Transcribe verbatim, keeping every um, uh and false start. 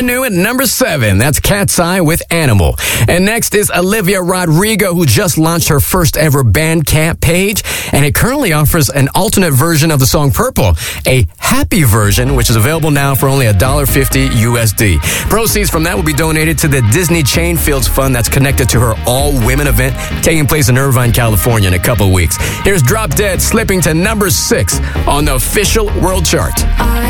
brand new at number seven. That's Cat's Eye with Animal. And next is Olivia Rodrigo, who just launched her first ever Bandcamp page. And it currently offers an alternate version of the song Purple, a happy version, which is available now for only one dollar fifty U S D. Proceeds from that will be donated to the Disney Chain Fields Fund that's connected to her all-women event taking place in Irvine, California in a couple of weeks. Here's Drop Dead slipping to number six on the official world chart. I